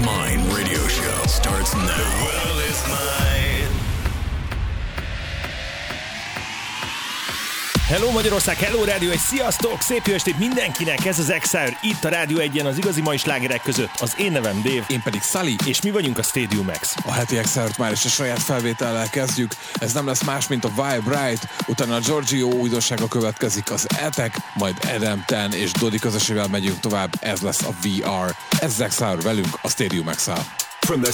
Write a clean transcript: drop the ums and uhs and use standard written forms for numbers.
Mine radio show starts now. The world is mine. Hello Magyarország, hello rádió, egy sziasztok, szép jó estét mindenkinek, ez az Exile, itt a Rádió 1-en az igazi mai slágerek között. Az én nevem Dave. Én pedig Sully. És mi vagyunk a Stadium X. A heti Exile-t már is a saját felvétellel kezdjük. Ez nem lesz más, mint a Vibe Right, utána a Giorgio újdonsága következik, az Attack, majd Adam Ten és Dodi közösével megyünk tovább, ez lesz a VR. Ez az Exile velünk, a Stadium Exile. From the